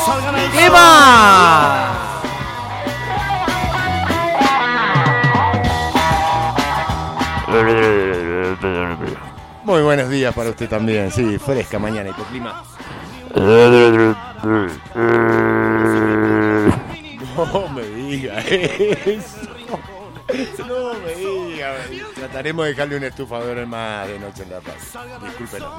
¡Clima! Muy buenos días para usted también, sí, fresca mañana, Hipoclima. No me diga eso. No me diga. Trataremos de dejarle un estufador más de noche en la paz. Discúlpenos.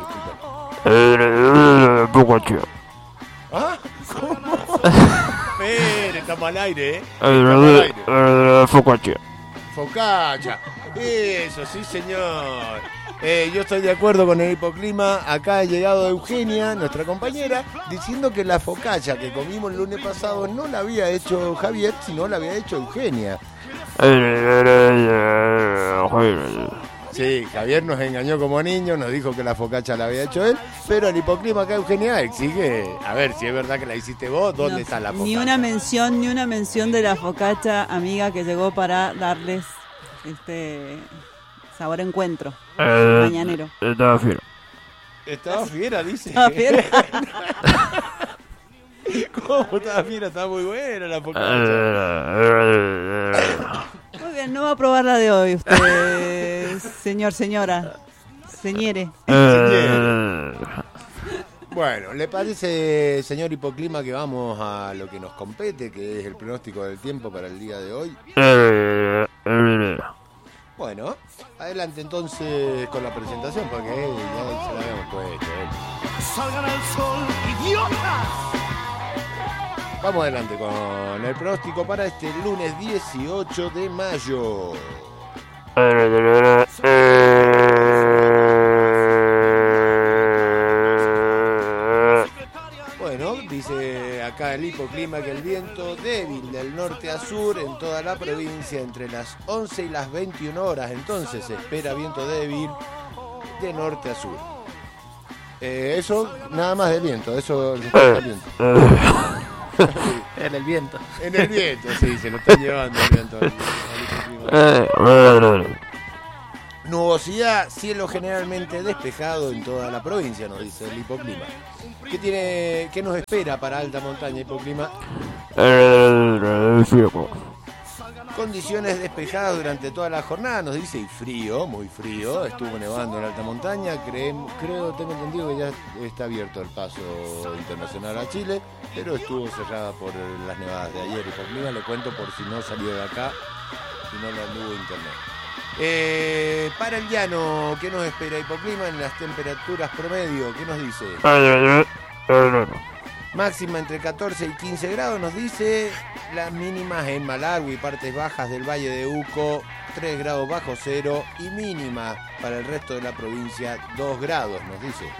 ¿Ah? ¿Cómo? Espere, estamos al aire, Focaccia. Eso, sí, señor. Yo estoy de acuerdo con el Hipoclima. Acá ha llegado Eugenia, nuestra compañera, diciendo que la focaccia que comimos el lunes pasado no la había hecho Javier, sino la había hecho Eugenia. Sí, Javier nos engañó como niños, nos dijo que la focaccia la había hecho él, pero el Hipoclima acá, Eugenia, exige, a ver, si es verdad que la hiciste vos, ¿dónde está la focaccia? Ni una mención de la focaccia, amiga, que llegó para darles sabor encuentro mañanero. Estaba fiera. Estaba fiera, dice. Estaba fiera. ¿Cómo estaba fiera? Estaba muy buena la focaccia. Muy bien, no va a probar la de hoy usted, señora, señere. Bueno, ¿le parece, señor Hipoclima, que vamos a lo que nos compete, que es el pronóstico del tiempo para el día de hoy? Bueno, adelante entonces con la presentación, porque ya se la habíamos puesto. ¡Salgan al sol, idiotas! Vamos adelante con el pronóstico para este lunes 18 de mayo. Bueno, dice acá el Hipoclima que el viento débil del norte a sur en toda la provincia entre las 11 y las 21 horas. Entonces se espera viento débil de norte a sur. Eso, nada más del viento, eso se está el viento. En el viento. En el viento, sí, se lo están llevando el viento. Nubosidad, cielo generalmente despejado en toda la provincia, nos dice el Hipoclima. ¿Qué nos espera para alta montaña, Hipoclima? Condiciones despejadas durante toda la jornada, nos dice, y frío, muy frío. Estuvo nevando en la alta montaña, tengo entendido que ya está abierto el paso internacional a Chile, pero estuvo cerrada por las nevadas de ayer. Hipoclima, le cuento por si no salió de acá y no lo anduvo internet. Para el llano, ¿qué nos espera, Hipoclima, en las temperaturas promedio? ¿Qué nos dice? Máxima entre 14 y 15 grados, nos dice. Las mínimas en Malargüe y partes bajas del Valle de Uco, 3 grados bajo cero. Y mínima para el resto de la provincia, 2 grados, nos dice.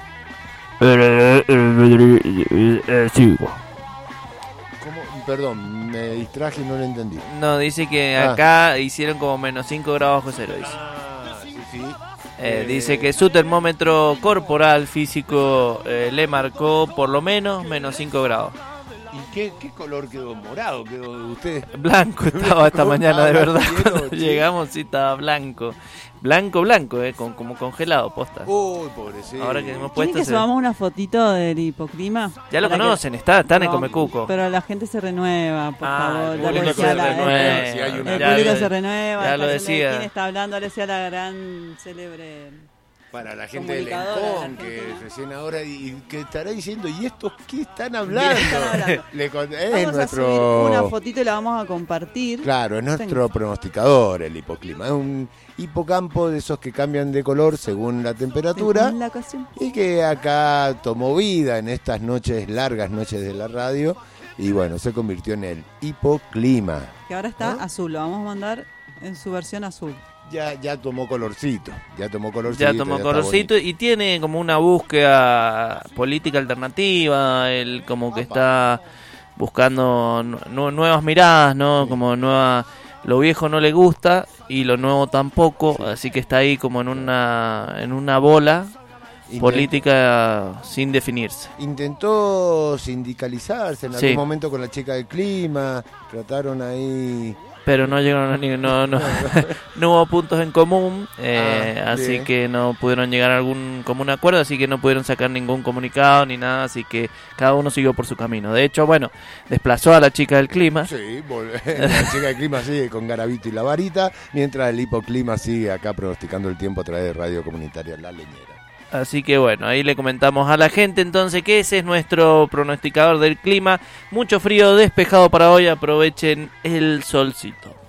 ¿Cómo? Perdón, me distraje y no lo entendí. No, dice que acá hicieron como menos 5 grados bajo cero, dice. Sí. Dice que su termómetro corporal físico le marcó por lo menos menos 5 grados. ¿Y qué color quedó? ¿Morado quedó usted? Blanco estaba esta mañana, de verdad. Cuando sí. llegamos sí estaba blanco, como congelado, posta. Uy, pobrecito. Ahora que hemos ¿Quieren puesto... que subamos una fotito del Hipoclima? Ya lo conocen, está en el Comecuco. Pero la gente se renueva, por favor. El Ya lo público decía se renueva. Si hay una- el Ya público lo- se renueva. ya lo está diciendo decía. ¿Quién está hablando? Le decía la gran célebre... Para la gente del Comunicadora, Encon, la que gente, ¿no? recién ahora y que estará diciendo, ¿y estos qué están hablando? Es Vamos nuestro... a subir una fotito y la vamos a compartir. Claro, es nuestro pronosticador el Hipoclima. Es un hipocampo de esos que cambian de color según la temperatura. Según la ocasión. Y que acá tomó vida en estas largas noches de la radio. Y bueno, se convirtió en el Hipoclima. Que ahora está ¿no? azul, lo vamos a mandar en su versión azul. Ya tomó colorcito. Ya tomó colorcito y tiene como una búsqueda política alternativa. Él como que está buscando nuevas miradas, ¿no? Sí. Como nueva... Lo viejo no le gusta y lo nuevo tampoco, sí. Así que está ahí como en una bola política sin definirse. Intentó sindicalizarse en algún Sí. momento con la chica del clima, trataron ahí pero no llegaron a no hubo puntos en común, así bien. que no pudieron llegar a algún común acuerdo, así que no pudieron sacar ningún comunicado ni nada, así que cada uno siguió por su camino. De hecho, bueno, desplazó a la chica del clima. Sí, la chica del clima sigue con Garavito y la varita, mientras el hipoclima sigue acá pronosticando el tiempo a través de Radio Comunitaria La Leñera. Así que bueno, ahí le comentamos a la gente entonces que ese es nuestro pronosticador del clima. Mucho frío, despejado para hoy, aprovechen el solcito.